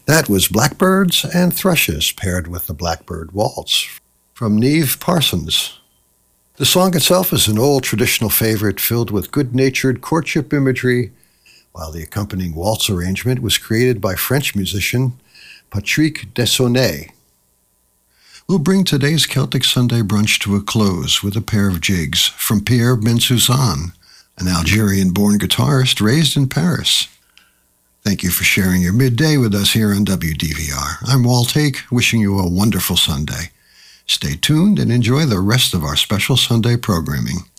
That was Blackbirds and Thrushes paired with the Blackbird Waltz from Neve Parsons. The song itself is an old traditional favorite filled with good-natured courtship imagery, while the accompanying waltz arrangement was created by French musician Patrick Dessonnet. We'll bring today's Celtic Sunday brunch to a close with a pair of jigs from Pierre Bensoussan, an Algerian-born guitarist raised in Paris. Thank you for sharing your midday with us here on WDVR. I'm Walt Hake, wishing you a wonderful Sunday. Stay tuned and enjoy the rest of our special Sunday programming.